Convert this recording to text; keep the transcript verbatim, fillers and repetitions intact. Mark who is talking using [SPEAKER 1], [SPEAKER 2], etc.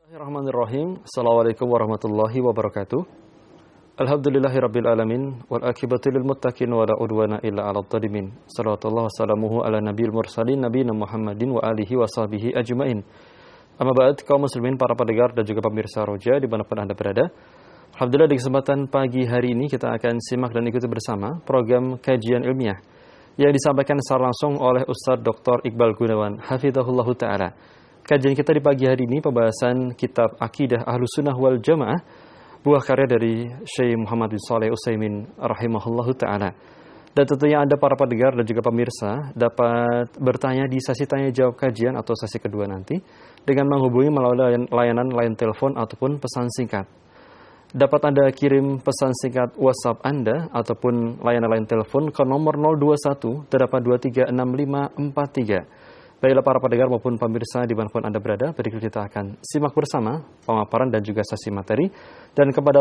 [SPEAKER 1] Bismillahirrahmanirrahim. Assalamualaikum warahmatullahi wabarakatuh. Alhamdulillahirabbil alamin wal akibatu lil muttaqin wa la udwana illa 'alal zalimin. Shallallahu wasallamuhu ala nabiyil mursalin nabiyina Muhammadin wa alihi wa sahbihi ajmain. Amma ba'd, kaum muslimin, para pendengar dan juga pemirsa Roja dimanapun Anda berada. Alhamdulillah, di kesempatan pagi hari ini kita akan simak dan ikuti bersama program kajian ilmiah yang disampaikan secara langsung oleh Ustadz Doktor Iqbal Gunawan hafizahullahu taala. Kajian kita di pagi hari ini pembahasan kitab Aqidah Ahlus Sunnah wal Jamaah, buah karya dari Syekh Muhammad bin Shalih Utsaimin rahimahullahu taala. Dan tentunya Anda para pendengar dan juga pemirsa dapat bertanya di sesi tanya jawab kajian atau sesi kedua nanti dengan menghubungi melalui layanan line telepon ataupun pesan singkat. Dapat Anda kirim pesan singkat WhatsApp Anda ataupun layanan line telepon ke nomor nol dua satu delapan dua tiga enam lima empat tiga. Baiklah para pendengar maupun pemirsa dimanapun Anda berada, berikut kita akan simak bersama pemaparan dan juga sesi materi. Dan kepada